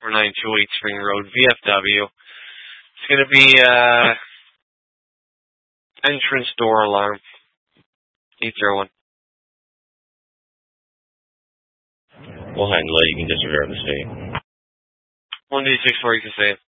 4928 Spring Road, VFW. It's going to be entrance door alarm. 801. We'll handle it. You can disregard the state. 1264, you can say it.